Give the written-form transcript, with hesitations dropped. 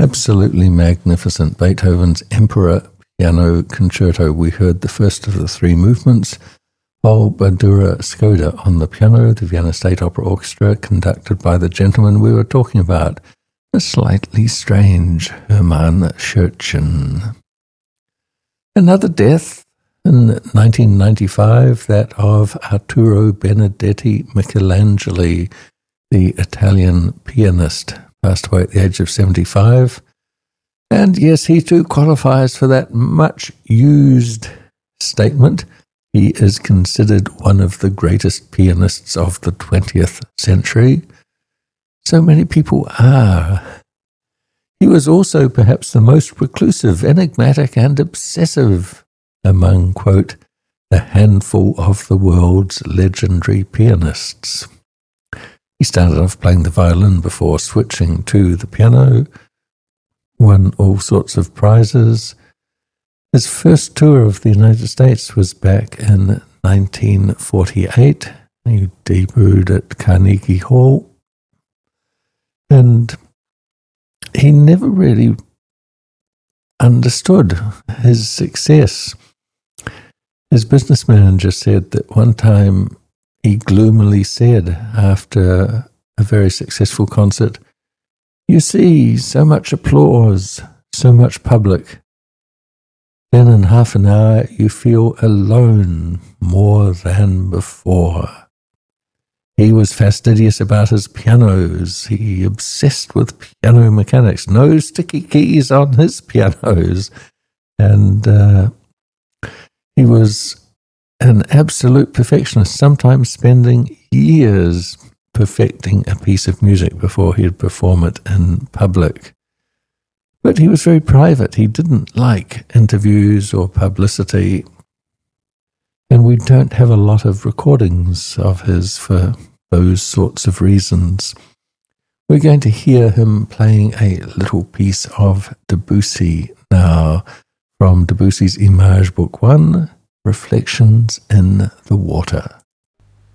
Absolutely magnificent. Beethoven's Emperor Piano Concerto. We heard the first of the three movements. Badura Skoda on the piano, the Vienna State Opera Orchestra, conducted by the gentleman we were talking about, the slightly strange Hermann Scherchen. Another death in 1995, that of Arturo Benedetti Michelangeli, the Italian pianist, passed away at the age of 75. And yes, he too qualifies for that much-used statement. He is considered one of the greatest pianists of the 20th century. So many people are. He was also perhaps the most reclusive, enigmatic, and obsessive among, quote, the handful of the world's legendary pianists. He started off playing the violin before switching to the piano, won all sorts of prizes. His first tour of the United States was back in 1948. He debuted at Carnegie Hall. And he never really understood his success. His business manager said that one time he gloomily said after a very successful concert, "You see, so much applause, so much public. Then in half an hour you feel alone more than before." He was fastidious about his pianos. He obsessed with piano mechanics. No sticky keys on his pianos. And he was an absolute perfectionist, sometimes spending years perfecting a piece of music before he'd perform it in public. But he was very private. He didn't like interviews or publicity. And we don't have a lot of recordings of his for those sorts of reasons. We're going to hear him playing a little piece of Debussy now, from Debussy's Image Book 1, Reflections in the Water.